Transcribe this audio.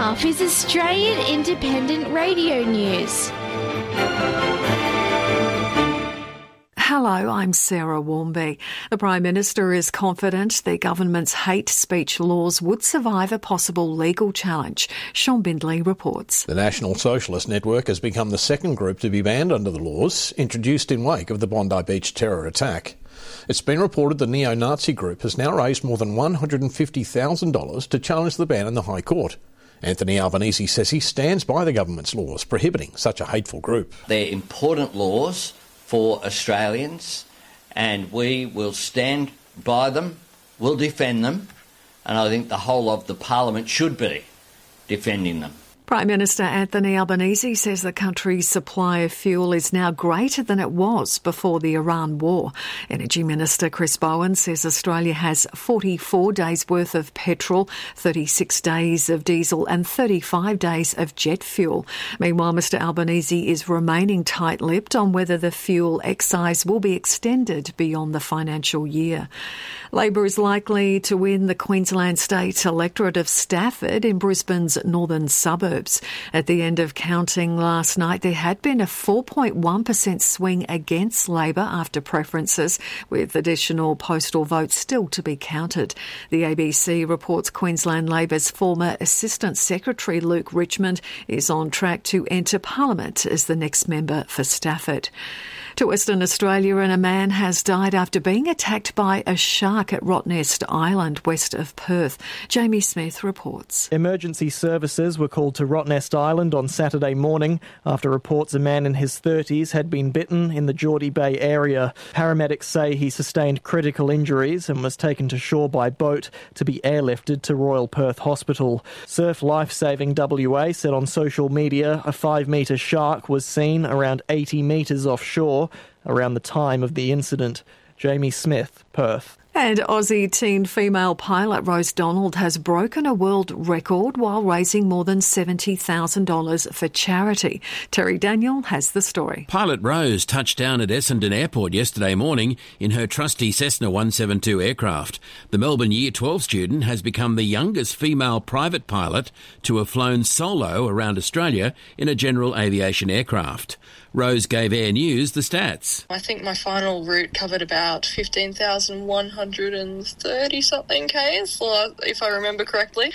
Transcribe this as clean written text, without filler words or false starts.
half is Australian Independent Radio News. Hello, I'm Sarah Warmby. The Prime Minister is confident the government's hate speech laws would survive a possible legal challenge. Sean Bindley reports. The National Socialist Network has become the second group to be banned under the laws introduced in wake of the Bondi Beach terror attack. It's been reported the neo-Nazi group has now raised more than $150,000 to challenge the ban in the High Court. Anthony Albanese says he stands by the government's laws prohibiting such a hateful group. They're important laws for Australians, and we will stand by them, we'll defend them, and I think the whole of the Parliament should be defending them. Prime Minister Anthony Albanese says the country's supply of fuel is now greater than it was before the Iran war. Energy Minister Chris Bowen says Australia has 44 days' worth of petrol, 36 days of diesel and 35 days of jet fuel. Meanwhile, Mr Albanese is remaining tight-lipped on whether the fuel excise will be extended beyond the financial year. Labor is likely to win the Queensland state electorate of Stafford in Brisbane's northern suburbs. At the end of counting last night, there had been a 4.1% swing against Labor after preferences, with additional postal votes still to be counted. The ABC reports Queensland Labor's former Assistant Secretary Luke Richmond is on track to enter Parliament as the next member for Stafford. To Western Australia, and a man has died after being attacked by a shark at Rottnest Island, west of Perth. Jamie Smith reports. Emergency services were called to Rottnest Island on Saturday morning after reports a man in his 30s had been bitten in the Geordie Bay area. Paramedics say he sustained critical injuries and was taken to shore by boat to be airlifted to Royal Perth Hospital. Surf Lifesaving WA said on social media a 5-metre shark was seen around 80 metres offshore around the time of the incident. Jamie Smith, Perth. And Aussie teen female pilot Rose Donald has broken a world record while raising more than $70,000 for charity. Terry Daniel has the story. Pilot Rose touched down at Essendon Airport yesterday morning in her trusty Cessna 172 aircraft. The Melbourne Year 12 student has become the youngest female private pilot to have flown solo around Australia in a general aviation aircraft. Rose gave Air News the stats. I think my final route covered about 15,130 something Ks, if I remember correctly.